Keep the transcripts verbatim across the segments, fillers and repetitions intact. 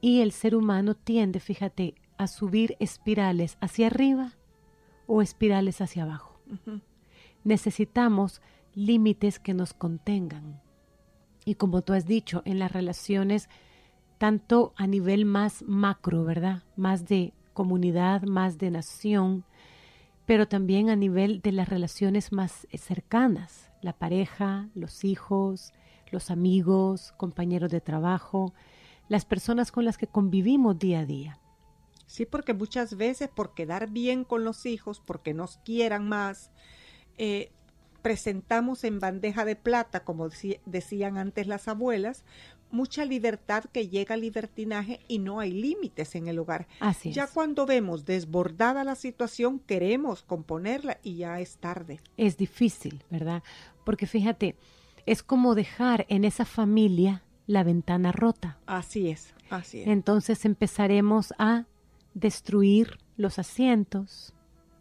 Y el ser humano tiende, fíjate, a subir espirales hacia arriba o espirales hacia abajo. Uh-huh. Necesitamos límites que nos contengan. Y como tú has dicho, en las relaciones, tanto a nivel más macro, ¿verdad? Más de comunidad, más de nación, pero también a nivel de las relaciones más cercanas, la pareja, los hijos, los amigos, compañeros de trabajo, las personas con las que convivimos día a día. Sí, porque muchas veces por quedar bien con los hijos, porque nos quieran más, eh, presentamos en bandeja de plata, como deci- decían antes las abuelas, mucha libertad que llega al libertinaje y no hay límites en el hogar. Así es. Ya cuando vemos desbordada la situación, queremos componerla y ya es tarde. Es difícil, ¿verdad? Porque fíjate, es como dejar en esa familia la ventana rota. Así es, así es. Entonces empezaremos a destruir los asientos,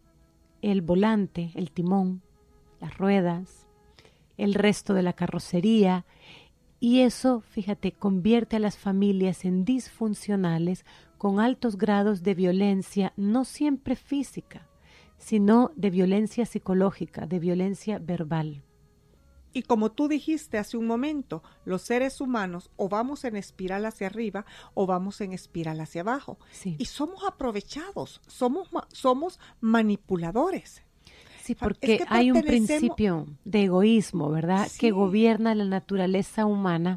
el volante, el timón, las ruedas, el resto de la carrocería, y eso, fíjate, convierte a las familias en disfuncionales con altos grados de violencia, no siempre física, sino de violencia psicológica, de violencia verbal. Y como tú dijiste hace un momento, los seres humanos o vamos en espiral hacia arriba o vamos en espiral hacia abajo. Sí. Y somos aprovechados, somos, somos manipuladores. Sí, porque es que hay un principio de egoísmo, ¿verdad? Sí. Que gobierna la naturaleza humana,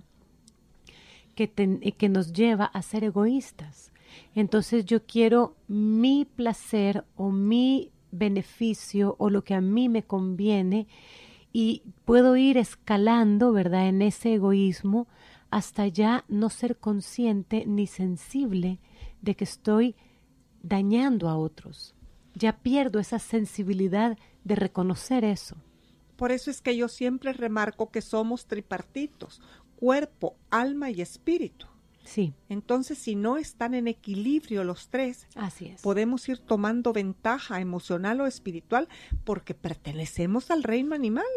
que, ten, que nos lleva a ser egoístas. Entonces yo quiero mi placer o mi beneficio o lo que a mí me conviene, y puedo ir escalando, ¿verdad?, en ese egoísmo hasta ya no ser consciente ni sensible de que estoy dañando a otros. Ya pierdo esa sensibilidad de reconocer eso. Por eso es que yo siempre remarco que somos tripartitos, cuerpo, alma y espíritu. Sí. Entonces, si no están en equilibrio los tres, así es, podemos ir tomando ventaja emocional o espiritual porque pertenecemos al reino animal.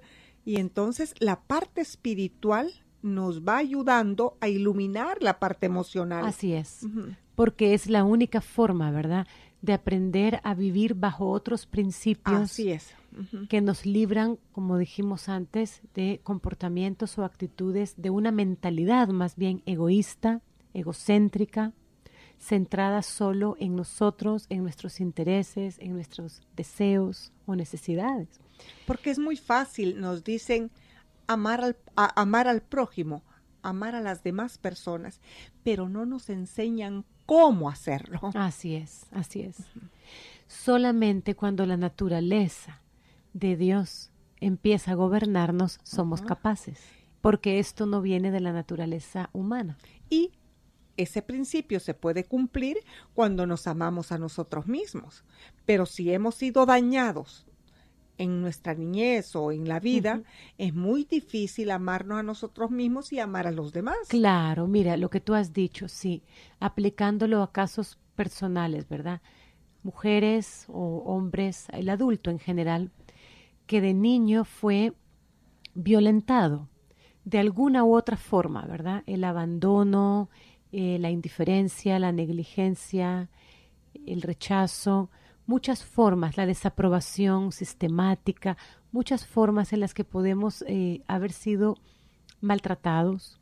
Y entonces la parte espiritual nos va ayudando a iluminar la parte emocional. Así es, uh-huh. Porque es la única forma, ¿verdad?, de aprender a vivir bajo otros principios. Así es. Uh-huh. Que nos libran, como dijimos antes, de comportamientos o actitudes de una mentalidad más bien egoísta, egocéntrica, centrada solo en nosotros, en nuestros intereses, en nuestros deseos o necesidades. Porque es muy fácil, nos dicen, amar al, a, amar al prójimo, amar a las demás personas, pero no nos enseñan cómo hacerlo. Así es, así es. Uh-huh. Solamente cuando la naturaleza de Dios empieza a gobernarnos, somos uh-huh. capaces, porque esto no viene de la naturaleza humana. Y ese principio se puede cumplir cuando nos amamos a nosotros mismos, pero si hemos sido dañados en nuestra niñez o en la vida, uh-huh. es muy difícil amarnos a nosotros mismos y amar a los demás. Claro, mira, lo que tú has dicho, sí, aplicándolo a casos personales, ¿verdad? Mujeres o hombres, el adulto en general, que de niño fue violentado de alguna u otra forma, ¿verdad? El abandono, eh, la indiferencia, la negligencia, el rechazo, muchas formas, la desaprobación sistemática, muchas formas en las que podemos eh, haber sido maltratados.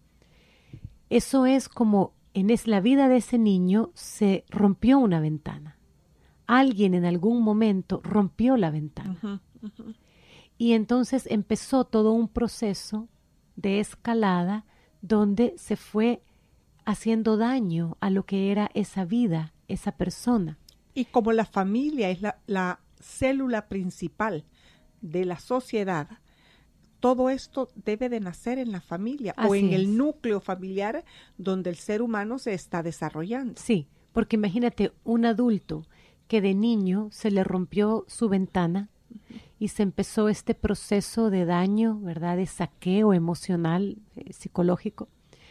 Eso es como en es, la vida de ese niño se rompió una ventana. Alguien en algún momento rompió la ventana. Uh-huh, uh-huh. Y entonces empezó todo un proceso de escalada donde se fue haciendo daño a lo que era esa vida, esa persona. Y como la familia es la, la célula principal de la sociedad, todo esto debe de nacer en la familia Así o en es. el núcleo familiar donde el ser humano se está desarrollando. Sí, porque imagínate un adulto que de niño se le rompió su ventana uh-huh. y se empezó este proceso de daño, ¿verdad?, de saqueo emocional, eh, psicológico.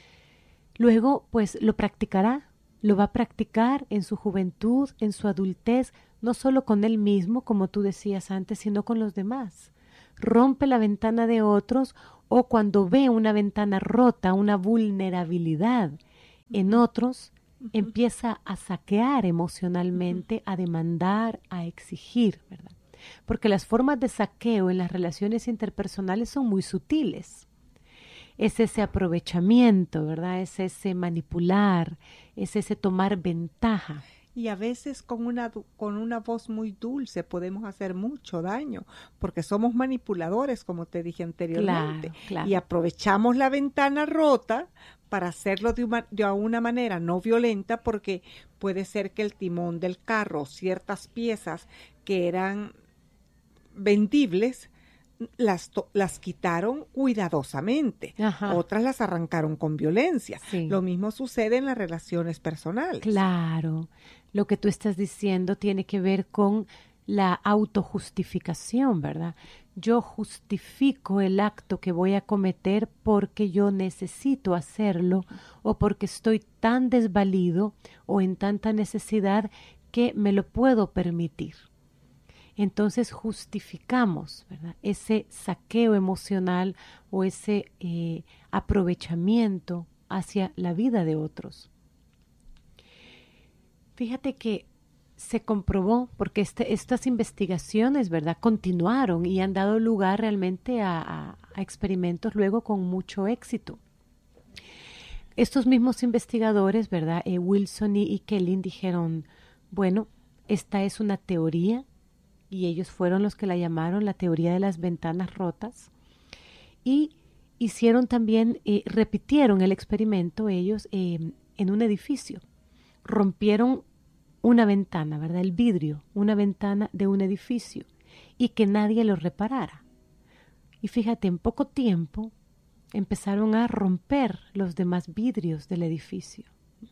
Luego, pues, lo practicará. Lo va a practicar en su juventud, en su adultez, no solo con él mismo, como tú decías antes, sino con los demás. Rompe la ventana de otros o cuando ve una ventana rota, una vulnerabilidad en otros, empieza a saquear emocionalmente, a demandar, a exigir, ¿verdad? Porque las formas de saqueo en las relaciones interpersonales son muy sutiles. Es ese aprovechamiento, ¿verdad? Es ese manipular, es ese tomar ventaja. Y a veces con una, con una voz muy dulce podemos hacer mucho daño, porque somos manipuladores, como te dije anteriormente. Claro, claro. Y aprovechamos la ventana rota para hacerlo de una, de una manera no violenta, porque puede ser que el timón del carro, ciertas piezas que eran vendibles, las, las quitaron cuidadosamente. Ajá. Otras las arrancaron con violencia. Sí. Lo mismo sucede en las relaciones personales. Claro, lo que tú estás diciendo tiene que ver con la autojustificación, ¿verdad? Yo justifico el acto que voy a cometer porque yo necesito hacerlo o porque estoy tan desvalido o en tanta necesidad que me lo puedo permitir. Entonces justificamos, ¿verdad?, ese saqueo emocional o ese eh, aprovechamiento hacia la vida de otros. Fíjate que se comprobó, porque este, estas investigaciones, ¿verdad?, continuaron y han dado lugar realmente a, a, a experimentos luego con mucho éxito. Estos mismos investigadores, ¿verdad?, eh, Wilson y, y Kellin dijeron, bueno, esta es una teoría, y ellos fueron los que la llamaron la teoría de las ventanas rotas, y hicieron también, eh, repitieron el experimento ellos eh, en un edificio. Rompieron una ventana, ¿verdad?, el vidrio, una ventana de un edificio, y que nadie lo reparara. Y fíjate, en poco tiempo empezaron a romper los demás vidrios del edificio.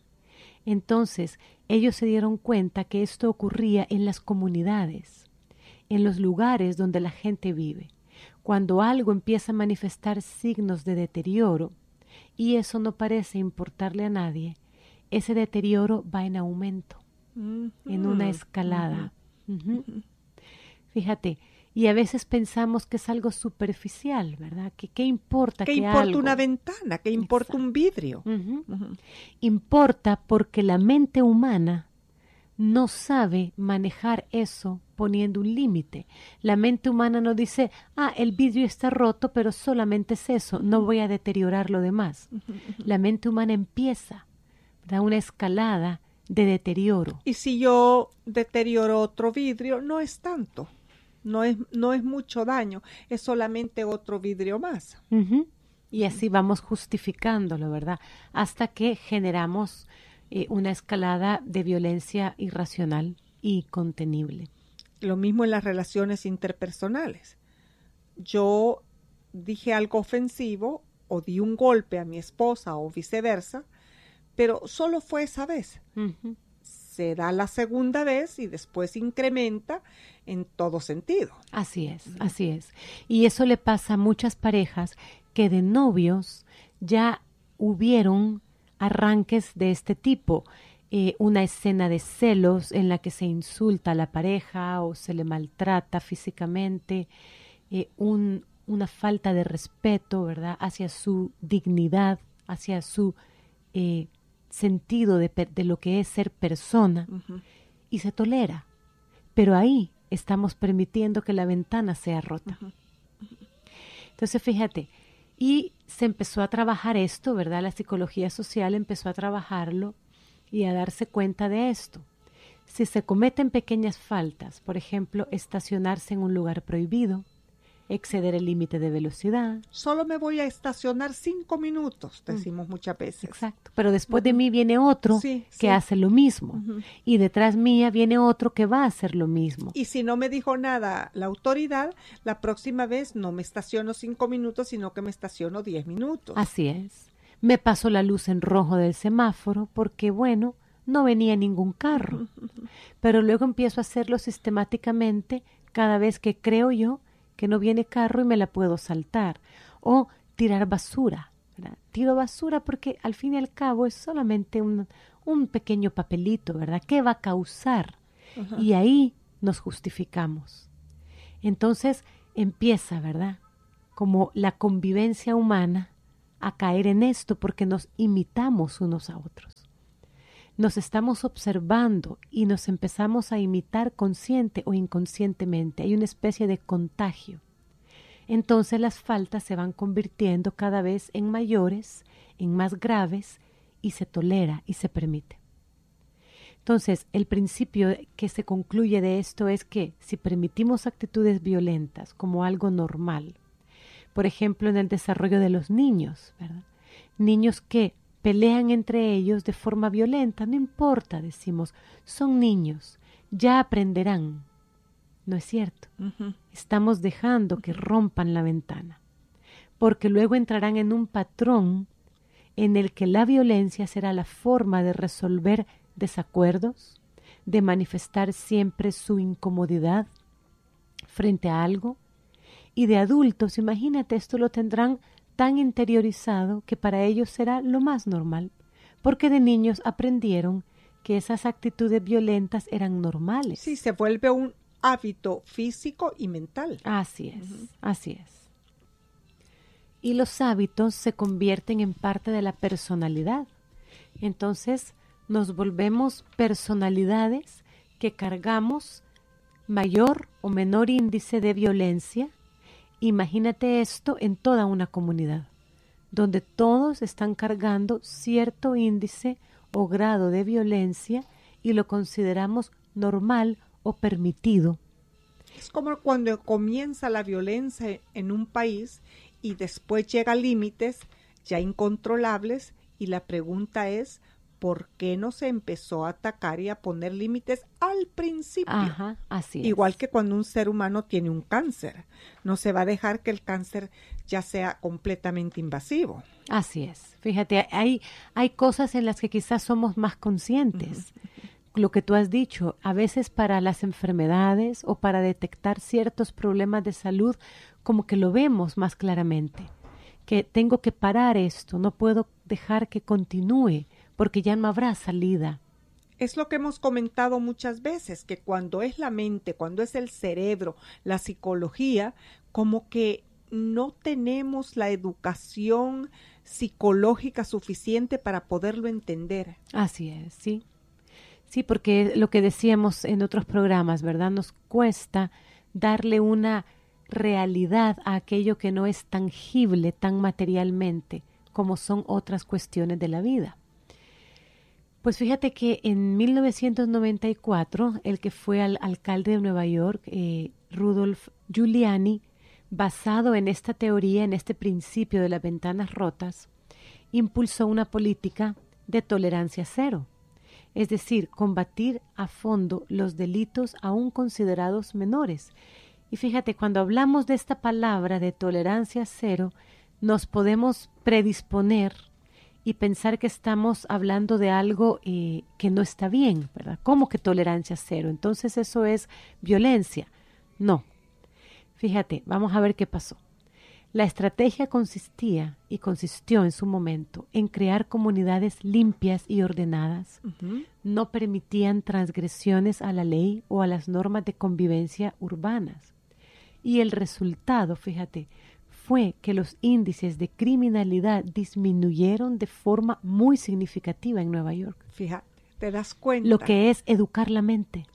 Entonces, ellos se dieron cuenta que esto ocurría en las comunidades, en los lugares donde la gente vive, cuando algo empieza a manifestar signos de deterioro y eso no parece importarle a nadie, ese deterioro va en aumento, uh-huh. en una escalada. Uh-huh. Uh-huh. Fíjate, y a veces pensamos que es algo superficial, ¿verdad? Que qué importa ¿Qué que importa algo? una ventana? ¿Qué importa Exacto. un vidrio? Uh-huh. Uh-huh. Importa porque la mente humana no sabe manejar eso poniendo un límite. La mente humana no dice, ah, el vidrio está roto, pero solamente es eso, no voy a deteriorar lo demás. La mente humana empieza, da una escalada de deterioro. Y si yo deterioro otro vidrio, no es tanto, no es, no es mucho daño, es solamente otro vidrio más. Uh-huh. Y así vamos justificándolo, ¿verdad? Hasta que generamos Eh, una escalada de violencia irracional y contenible. Lo mismo en las relaciones interpersonales. Yo dije algo ofensivo o di un golpe a mi esposa o viceversa, pero solo fue esa vez. Uh-huh. Se da la segunda vez y después incrementa en todo sentido. Así es, uh-huh. así es. Y eso le pasa a muchas parejas que de novios ya hubieron arranques de este tipo, eh, una escena de celos en la que se insulta a la pareja o se le maltrata físicamente, eh, un, una falta de respeto, ¿verdad?, hacia su dignidad, hacia su eh, sentido de, de lo que es ser persona, uh-huh. y se tolera, pero ahí estamos permitiendo que la ventana sea rota. Uh-huh. Entonces, fíjate, y se empezó a trabajar esto, ¿verdad? La psicología social empezó a trabajarlo y a darse cuenta de esto. Si se cometen pequeñas faltas, por ejemplo, estacionarse en un lugar prohibido, exceder el límite de velocidad. Solo me voy a estacionar cinco minutos, decimos mm. muchas veces. Exacto, pero después uh-huh. de mí viene otro sí, que sí. hace lo mismo. Uh-huh. Y detrás mía viene otro que va a hacer lo mismo. Y si no me dijo nada la autoridad, la próxima vez no me estaciono cinco minutos, sino que me estaciono diez minutos. Así es. Me paso la luz en rojo del semáforo porque, bueno, no venía ningún carro. Uh-huh. Pero luego empiezo a hacerlo sistemáticamente cada vez que creo yo que no viene carro y me la puedo saltar, o tirar basura, ¿verdad? Tiro basura porque al fin y al cabo es solamente un, un pequeño papelito, ¿verdad? ¿Qué va a causar? Uh-huh. Y ahí nos justificamos. Entonces empieza, ¿verdad?, como la convivencia humana a caer en esto porque nos imitamos unos a otros. nos estamos observando y nos empezamos a imitar consciente o inconscientemente. Hay una especie de contagio. Entonces las faltas se van convirtiendo cada vez en mayores, en más graves, y se tolera y se permite. Entonces, el principio que se concluye de esto es que si permitimos actitudes violentas como algo normal, por ejemplo, en el desarrollo de los niños, ¿verdad? Niños que pelean entre ellos de forma violenta, no importa, decimos, son niños, ya aprenderán. No es cierto. Uh-huh. Estamos dejando que rompan la ventana, porque luego entrarán en un patrón en el que la violencia será la forma de resolver desacuerdos, de manifestar siempre su incomodidad frente a algo. Y de adultos, imagínate, esto lo tendrán tan interiorizado que para ellos será lo más normal, porque de niños aprendieron que esas actitudes violentas eran normales. Sí, se vuelve un hábito físico y mental. Así es, uh-huh. así es. Y los hábitos se convierten en parte de la personalidad. Entonces nos volvemos personalidades que cargamos mayor o menor índice de violencia. Imagínate esto en toda una comunidad, donde todos están cargando cierto índice o grado de violencia y lo consideramos normal o permitido. Es como cuando comienza la violencia en un país y después llega a límites ya incontrolables y la pregunta es, ¿por qué no se empezó a atacar y a poner límites al principio? Ajá, así es. Igual que cuando un ser humano tiene un cáncer. No se va a dejar que el cáncer ya sea completamente invasivo. Así es. Fíjate, hay, hay cosas en las que quizás somos más conscientes. Uh-huh. Lo que tú has dicho, a veces para las enfermedades o para detectar ciertos problemas de salud, como que lo vemos más claramente. Que tengo que parar esto, no puedo dejar que continúe, porque ya no habrá salida. Es lo que hemos comentado muchas veces, que cuando es la mente, cuando es el cerebro, la psicología, como que no tenemos la educación psicológica suficiente para poderlo entender. Así es, sí. Sí, porque lo que decíamos en otros programas, ¿verdad? Nos cuesta darle una realidad a aquello que no es tangible tan materialmente como son otras cuestiones de la vida. Pues fíjate que en mil novecientos noventa y cuatro, el que fue al alcalde de Nueva York, eh, Rudolph Giuliani, basado en esta teoría, en este principio de las ventanas rotas, impulsó una política de tolerancia cero, es decir, combatir a fondo los delitos aún considerados menores. Y fíjate, cuando hablamos de esta palabra de tolerancia cero, nos podemos predisponer y pensar que estamos hablando de algo eh, que no está bien, ¿verdad? ¿Cómo que tolerancia cero? Entonces eso es violencia. No. Fíjate, vamos a ver qué pasó. La estrategia consistía y consistió en su momento en crear comunidades limpias y ordenadas. Uh-huh. No permitían transgresiones a la ley o a las normas de convivencia urbanas. Y el resultado, fíjate, fue que los índices de criminalidad disminuyeron de forma muy significativa en Nueva York. Fíjate, te das cuenta. Lo que es educar la mente.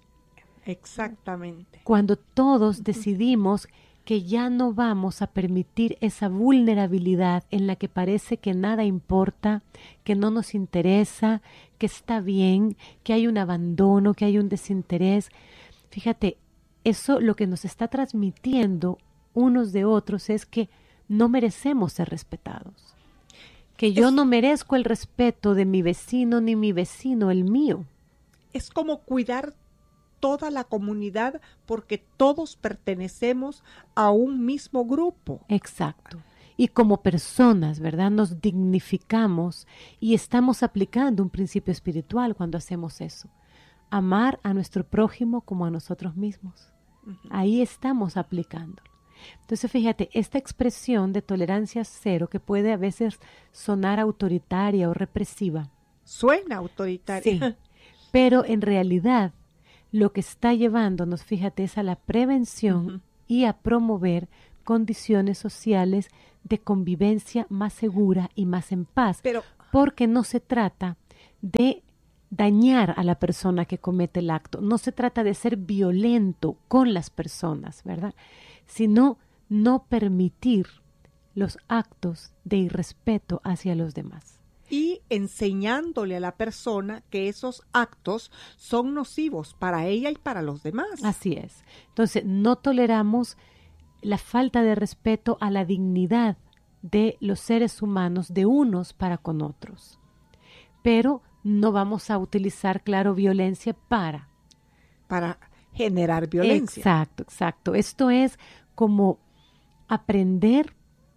Exactamente. Cuando todos decidimos que ya no vamos a permitir esa vulnerabilidad en la que parece que nada importa, que no nos interesa, que está bien, que hay un abandono, que hay un desinterés. Fíjate, eso lo que nos está transmitiendo unos de otros es que no merecemos ser respetados, que yo es, no merezco el respeto de mi vecino ni mi vecino el mío. Es como cuidar toda la comunidad porque todos pertenecemos a un mismo grupo. Exacto. Y como personas, ¿verdad? Nos dignificamos y estamos aplicando un principio espiritual cuando hacemos eso. Amar a nuestro prójimo como a nosotros mismos. Uh-huh. Ahí estamos aplicando. Entonces, fíjate, esta expresión de tolerancia cero que puede a veces sonar autoritaria o represiva. Suena autoritaria. Sí, pero en realidad lo que está llevándonos, fíjate, es a la prevención uh-huh. y a promover condiciones sociales de convivencia más segura y más en paz. Pero, porque no se trata de dañar a la persona que comete el acto. No se trata de ser violento con las personas, ¿verdad? Sino no permitir los actos de irrespeto hacia los demás. Y enseñándole a la persona que esos actos son nocivos para ella y para los demás. Así es. Entonces, no toleramos la falta de respeto a la dignidad de los seres humanos, de unos para con otros. Pero no vamos a utilizar, claro, violencia para... Para generar violencia. Exacto, exacto. Esto es como aprender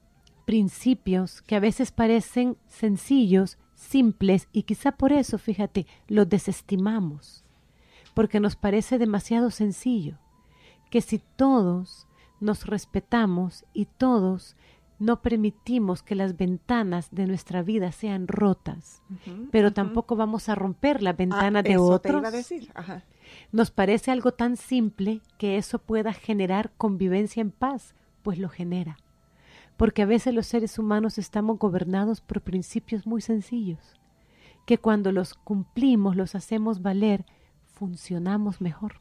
principios que a veces parecen sencillos, simples, y quizá por eso, fíjate, los desestimamos, porque nos parece demasiado sencillo, que si todos nos respetamos y todos no permitimos que las ventanas de nuestra vida sean rotas, uh-huh, pero uh-huh. tampoco vamos a romper las ventanas ah, de eso otros. Te iba a decir. Ajá. Nos parece algo tan simple que eso pueda generar convivencia en paz, pues lo genera. Porque a veces los seres humanos estamos gobernados por principios muy sencillos, que cuando los cumplimos, los hacemos valer, funcionamos mejor.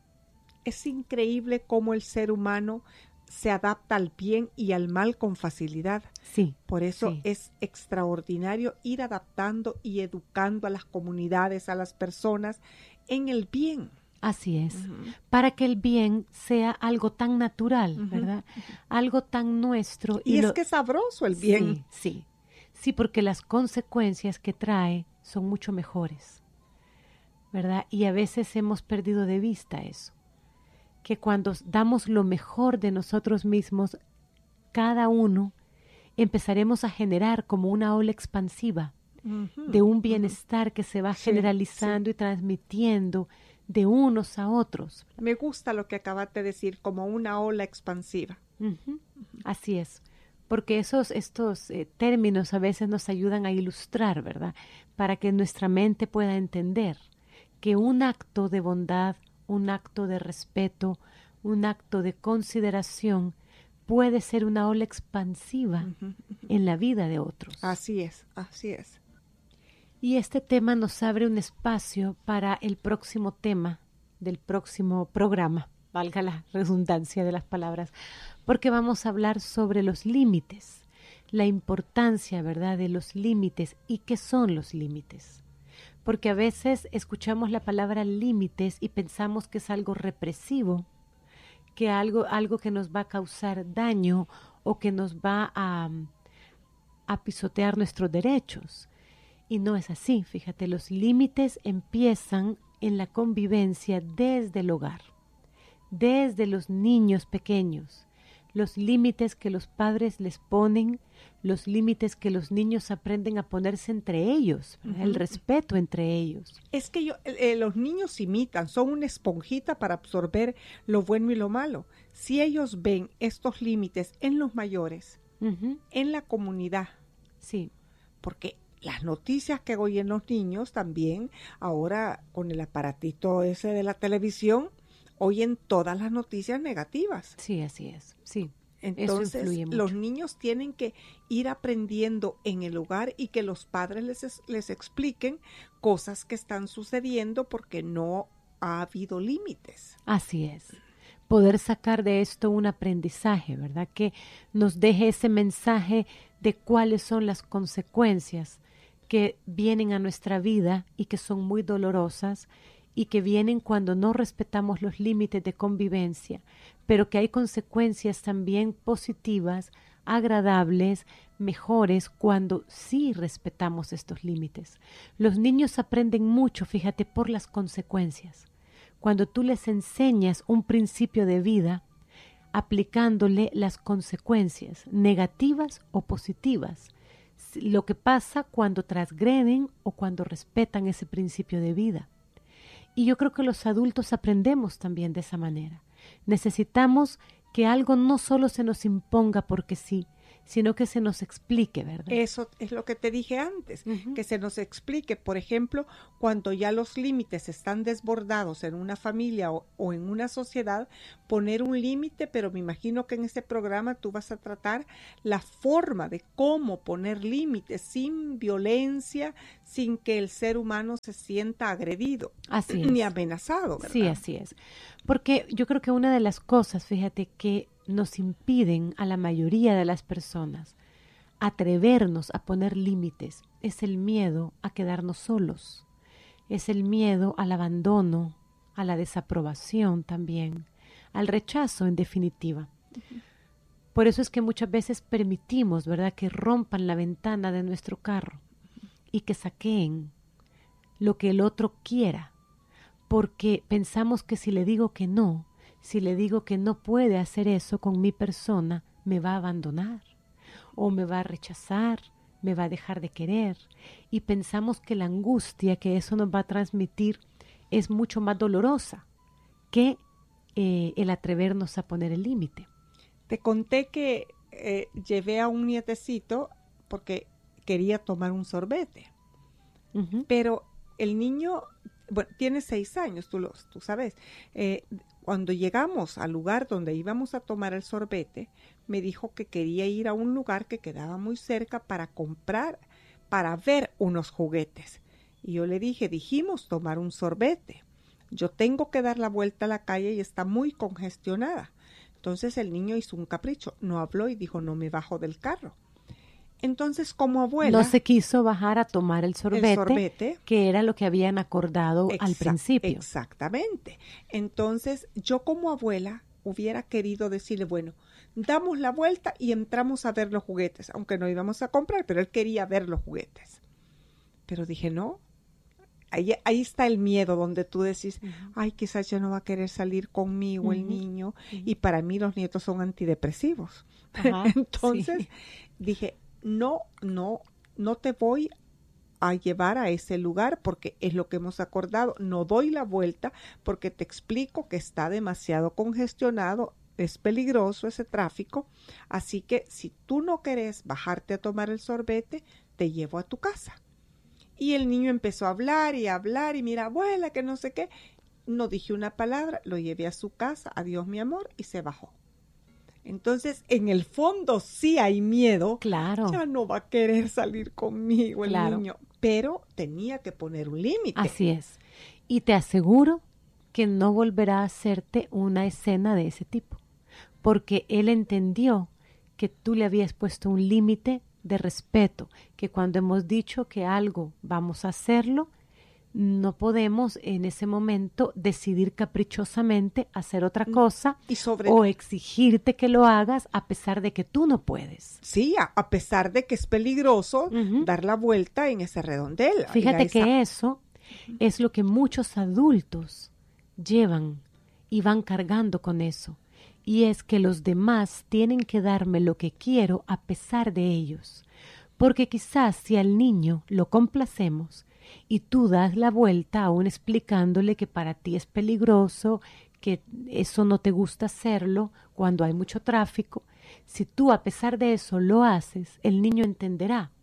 Es increíble cómo el ser humano se adapta al bien y al mal con facilidad. Sí. Por eso sí. es extraordinario ir adaptando y educando a las comunidades, a las personas en el bien. Así es, uh-huh. para que el bien sea algo tan natural, uh-huh. ¿verdad? Algo tan nuestro. Y, y es lo... que es sabroso el bien. Sí, sí, sí, porque las consecuencias que trae son mucho mejores, ¿verdad? Y a veces hemos perdido de vista eso, que cuando damos lo mejor de nosotros mismos, cada uno empezaremos a generar como una ola expansiva uh-huh. de un bienestar uh-huh. que se va generalizando sí, sí. y transmitiendo de unos a otros. Me gusta lo que acabas de decir, como una ola expansiva. Uh-huh. Uh-huh. Así es, porque esos estos eh, términos a veces nos ayudan a ilustrar, ¿verdad? Para que nuestra mente pueda entender que un acto de bondad, un acto de respeto, un acto de consideración puede ser una ola expansiva uh-huh. Uh-huh. en la vida de otros. Así es, así es. Y este tema nos abre un espacio para el próximo tema del próximo programa, valga la redundancia de las palabras, porque vamos a hablar sobre los límites, la importancia, ¿verdad?, de los límites y qué son los límites. Porque a veces escuchamos la palabra límites y pensamos que es algo represivo, que algo, algo que nos va a causar daño o que nos va a, a pisotear nuestros derechos. Y no es así, fíjate, los límites empiezan en la convivencia desde el hogar, desde los niños pequeños, los límites que los padres les ponen, los límites que los niños aprenden a ponerse entre ellos, uh-huh. el respeto entre ellos. Es que yo, eh, los niños imitan, son una esponjita para absorber lo bueno y lo malo. Si ellos ven estos límites en los mayores, uh-huh. en la comunidad, sí, porque las noticias que oyen los niños también, ahora con el aparatito ese de la televisión, oyen todas las noticias negativas. Sí, así es, sí. Entonces, los niños tienen que ir aprendiendo en el hogar y que los padres les, les expliquen cosas que están sucediendo porque no ha habido límites. Así es. Poder sacar de esto un aprendizaje, ¿verdad? Que nos deje ese mensaje de cuáles son las consecuencias que vienen a nuestra vida y que son muy dolorosas y que vienen cuando no respetamos los límites de convivencia, pero que hay consecuencias también positivas, agradables, mejores cuando sí respetamos estos límites. Los niños aprenden mucho, fíjate, por las consecuencias. Cuando tú les enseñas un principio de vida, aplicándole las consecuencias negativas o positivas, lo que pasa cuando transgreden o cuando respetan ese principio de vida. Y yo creo que los adultos aprendemos también de esa manera. Necesitamos que algo no solo se nos imponga porque sí, sino que se nos explique, ¿verdad? Eso es lo que te dije antes, uh-huh. que se nos explique, por ejemplo, cuando ya los límites están desbordados en una familia o, o en una sociedad, poner un límite, pero me imagino que en este programa tú vas a tratar la forma de cómo poner límites sin violencia, sin que el ser humano se sienta agredido, así es. Ni amenazado, ¿verdad? Sí, así es. Porque yo creo que una de las cosas, fíjate, que nos impiden a la mayoría de las personas atrevernos a poner límites es el miedo a quedarnos solos, es el miedo al abandono, a la desaprobación también, al rechazo en definitiva. Uh-huh. Por eso es que muchas veces permitimos, ¿verdad?, que rompan la ventana de nuestro carro y que saqueen lo que el otro quiera, porque pensamos que si le digo que no, si le digo que no puede hacer eso con mi persona, me va a abandonar o me va a rechazar, me va a dejar de querer. Y pensamos que la angustia que eso nos va a transmitir es mucho más dolorosa que eh, el atrevernos a poner el límite. Te conté que eh, llevé a un nietecito porque quería tomar un sorbete, uh-huh. pero el niño, bueno, tiene seis años, tú, lo, tú sabes. Eh, cuando llegamos al lugar donde íbamos a tomar el sorbete, me dijo que quería ir a un lugar que quedaba muy cerca para comprar, para ver unos juguetes. Y yo le dije, dijimos tomar un sorbete. Yo tengo que dar la vuelta a la calle y está muy congestionada. Entonces el niño hizo un capricho, no habló y dijo, no me bajo del carro. Entonces, como abuela... No se quiso bajar a tomar el sorbete, el sorbete que era lo que habían acordado exa- al principio. Exactamente. Entonces, yo como abuela hubiera querido decirle, bueno, damos la vuelta y entramos a ver los juguetes, aunque no íbamos a comprar, pero él quería ver los juguetes. Pero dije, no, ahí, ahí está el miedo donde tú decís, uh-huh. ay, quizás ya no va a querer salir conmigo uh-huh. el niño, uh-huh. y para mí los nietos son antidepresivos. Ajá, Entonces, sí. dije, no, no, no te voy a llevar a ese lugar porque es lo que hemos acordado. No doy la vuelta porque te explico que está demasiado congestionado, es peligroso ese tráfico. Así que si tú no querés bajarte a tomar el sorbete, te llevo a tu casa. Y el niño empezó a hablar y a hablar y mira, abuela, que no sé qué. No dije una palabra, lo llevé a su casa, adiós mi amor, y se bajó. Entonces, en el fondo sí hay miedo. Claro. Ya no va a querer salir conmigo el claro. niño. Pero tenía que poner un límite. Así es. Y te aseguro que no volverá a hacerte una escena de ese tipo. Porque él entendió que tú le habías puesto un límite de respeto. Que cuando hemos dicho que algo vamos a hacerlo, no podemos en ese momento decidir caprichosamente hacer otra cosa y sobre o exigirte que lo hagas a pesar de que tú no puedes. Sí, a, a pesar de que es peligroso uh-huh. dar la vuelta en ese redondel. Fíjate esa... que eso uh-huh. es lo que muchos adultos llevan y van cargando con eso. Y es que los demás tienen que darme lo que quiero a pesar de ellos. Porque quizás si al niño lo complacemos, y tú das la vuelta aún explicándole que para ti es peligroso, que eso no te gusta hacerlo cuando hay mucho tráfico. Si tú a pesar de eso lo haces, el niño entenderá.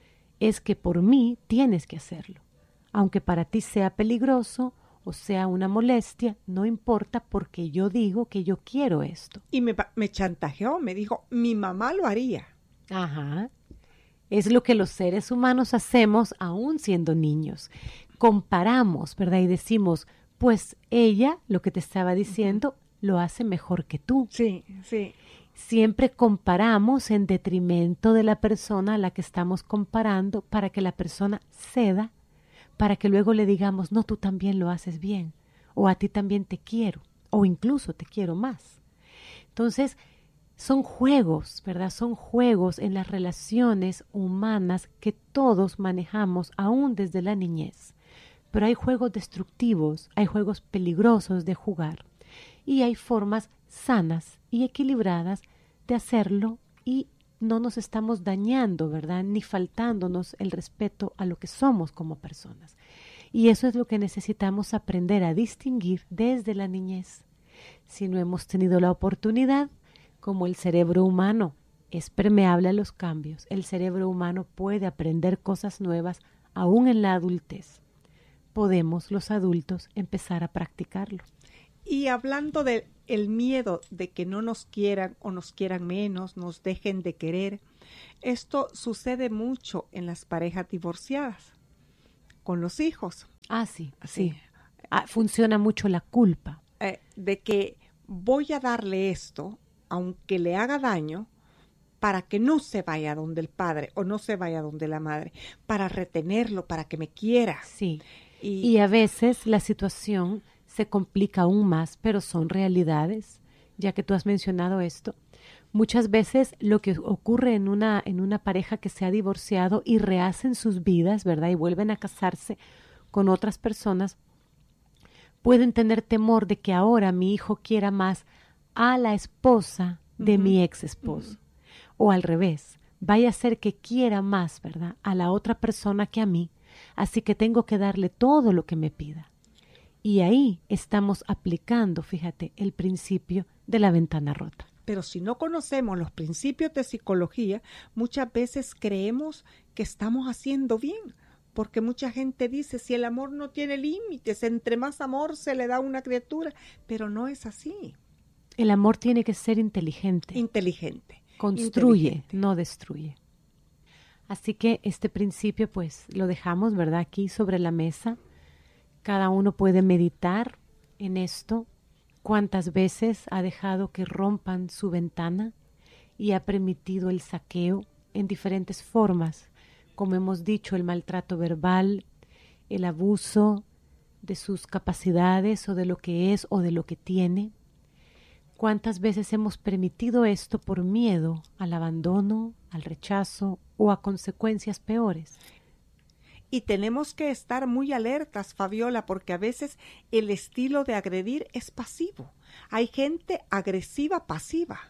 Es que por mí tienes que hacerlo. Aunque para ti sea peligroso o sea una molestia, no importa porque yo digo que yo quiero esto. Y me, me chantajeó, me dijo, mi mamá lo haría. Ajá. Es lo que los seres humanos hacemos aún siendo niños. Comparamos, ¿verdad? Y decimos, pues ella, lo que te estaba diciendo, uh-huh. lo hace mejor que tú. Sí, sí. Siempre comparamos en detrimento de la persona a la que estamos comparando para que la persona ceda, para que luego le digamos, no, tú también lo haces bien, o a ti también te quiero, o incluso te quiero más. Entonces, son juegos, ¿verdad? Son juegos en las relaciones humanas que todos manejamos aún desde la niñez. Pero hay juegos destructivos, hay juegos peligrosos de jugar y hay formas sanas y equilibradas de hacerlo y no nos estamos dañando, ¿verdad? Ni faltándonos el respeto a lo que somos como personas. Y eso es lo que necesitamos aprender a distinguir desde la niñez. Si no hemos tenido la oportunidad, como el cerebro humano es permeable a los cambios. El cerebro humano puede aprender cosas nuevas aún en la adultez. Podemos los adultos empezar a practicarlo. Y hablando del el miedo de que no nos quieran o nos quieran menos, nos dejen de querer, esto sucede mucho en las parejas divorciadas, con los hijos. Ah, sí, sí. Ah, funciona mucho la culpa. Eh, de que voy a darle esto, aunque le haga daño, para que no se vaya donde el padre o no se vaya donde la madre, para retenerlo, para que me quiera. Sí, y, y a veces la situación se complica aún más, pero son realidades, ya que tú has mencionado esto. Muchas veces lo que ocurre en una, en una pareja que se ha divorciado y rehacen sus vidas, ¿verdad? Y vuelven a casarse con otras personas, pueden tener temor de que ahora mi hijo quiera más a la esposa de uh-huh. mi ex esposo. Uh-huh. O al revés, vaya a ser que quiera más, ¿verdad? A la otra persona que a mí, así que tengo que darle todo lo que me pida. Y ahí estamos aplicando, fíjate, el principio de la ventana rota. Pero si no conocemos los principios de psicología, muchas veces creemos que estamos haciendo bien, porque mucha gente dice, si el amor no tiene límites, entre más amor se le da a una criatura, pero no es así. El amor tiene que ser inteligente. Inteligente. Construye, inteligente. No destruye. Así que este principio, pues, lo dejamos, ¿verdad?, aquí sobre la mesa. Cada uno puede meditar en esto. ¿Cuántas veces ha dejado que rompan su ventana y ha permitido el saqueo en diferentes formas? Como hemos dicho, el maltrato verbal, el abuso de sus capacidades o de lo que es o de lo que tiene. ¿Cuántas veces hemos permitido esto por miedo al abandono, al rechazo o a consecuencias peores? Y tenemos que estar muy alertas, Fabiola, porque a veces el estilo de agredir es pasivo. Hay gente agresiva pasiva.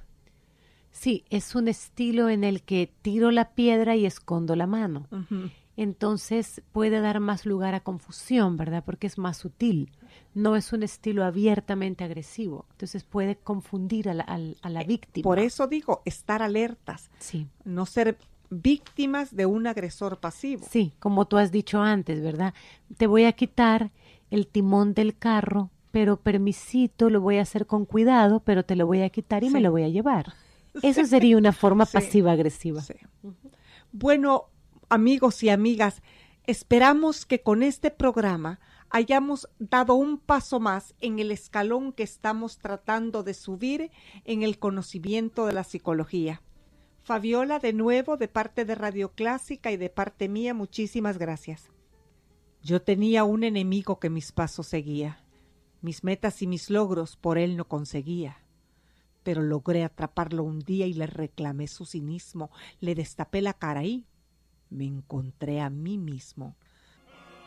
Sí, es un estilo en el que tiro la piedra y escondo la mano. Uh-huh. Entonces puede dar más lugar a confusión, ¿verdad? Porque es más sutil. No es un estilo abiertamente agresivo. Entonces puede confundir a la, a, a la víctima. Por eso digo, estar alertas. Sí. No ser víctimas de un agresor pasivo. Sí, como tú has dicho antes, ¿verdad? Te voy a quitar el timón del carro, pero permisito, lo voy a hacer con cuidado, pero te lo voy a quitar y sí. me lo voy a llevar. Eso sí. sería una forma sí. pasiva-agresiva. Sí. Uh-huh. Bueno, amigos y amigas, esperamos que con este programa hayamos dado un paso más en el escalón que estamos tratando de subir en el conocimiento de la psicología. Fabiola, de nuevo, de parte de Radio Clásica y de parte mía, muchísimas gracias. Yo tenía un enemigo que mis pasos seguía. Mis metas y mis logros por él no conseguía. Pero logré atraparlo un día y le reclamé su cinismo. Le destapé la cara y me encontré a mí mismo.